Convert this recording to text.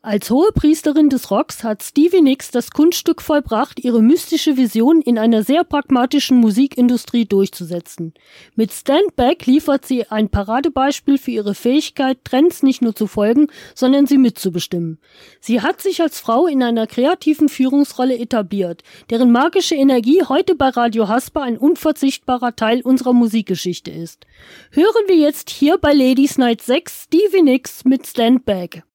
Als Hohepriesterin des Rocks hat Stevie Nicks das Kunststück vollbracht, ihre mystische Vision in einer sehr pragmatischen Musikindustrie durchzusetzen. Mit Stand Back liefert sie ein Paradebeispiel für ihre Fähigkeit, Trends nicht nur zu folgen, sondern sie mitzubestimmen. Sie hat sich als Frau in einer kreativen Führungsrolle etabliert, deren magische Energie heute bei Radio Haspa ein unverzichtbarer Teil unserer Musikgeschichte ist. Hören wir jetzt hier bei Ladies Night 6 Stevie Nicks mit Stand Back.